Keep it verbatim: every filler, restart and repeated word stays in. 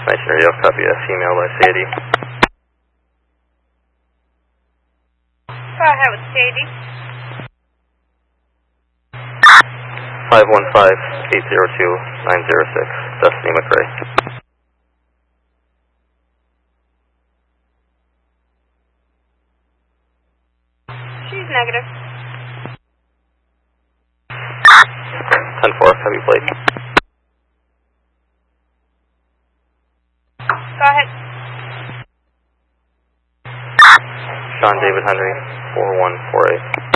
Destination radio, copy a female by C A D. Go ahead with C A D. five one five, eight zero two, nine zero six, Destiny McRae. She's negative. ten four, heavy plate. Go ahead. Sean David Henry, four one four eight.